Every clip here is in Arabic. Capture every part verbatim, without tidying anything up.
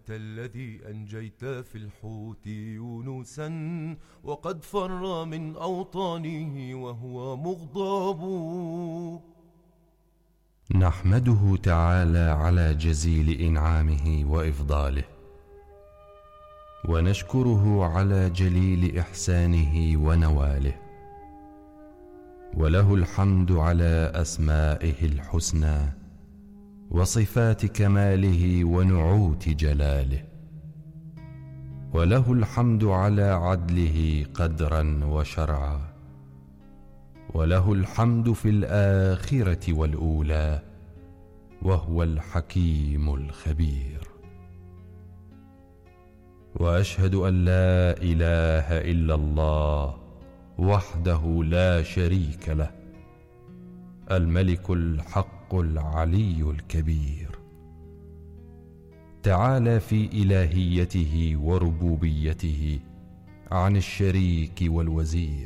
أنت الذي أنجيت في الحوت يونسا وقد فر من أوطانه وهو مغضب. نحمده تعالى على جزيل إنعامه وإفضاله، ونشكره على جليل إحسانه ونواله، وله الحمد على أسمائه الحسنى وصفات كماله ونعوت جلاله، وله الحمد على عدله قدرا وشرعا، وله الحمد في الآخرة والأولى، وهو الحكيم الخبير. وأشهد أن لا إله إلا الله وحده لا شريك له، الملك الحق العلي الكبير، تعالى في إلهيته وربوبيته عن الشريك والوزير،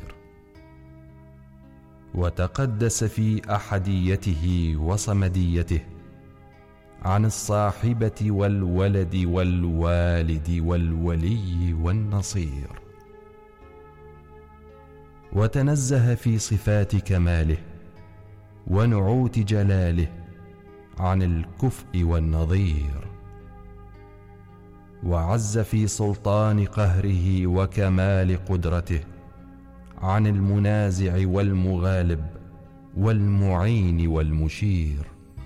وتقدس في أحديته وصمديته عن الصاحبة والولد والوالد والولي والنصير، وتنزه في صفات كماله ونعوت جلاله عن الكفء والنظير، وعز في سلطان قهره وكمال قدرته عن المنازع والمغالب والمعين والمشير،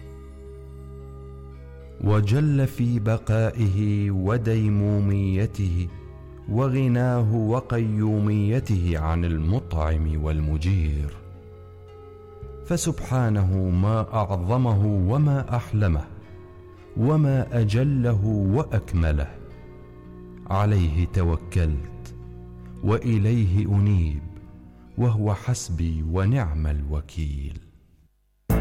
وجل في بقائه وديموميته وغناه وقيوميته عن المطعم والمجير، فسبحانه ما أعظمه وما أحلمه وما أجله وأكمله. عليه توكلت وإليه أنيب، وهو حسبي ونعم الوكيل.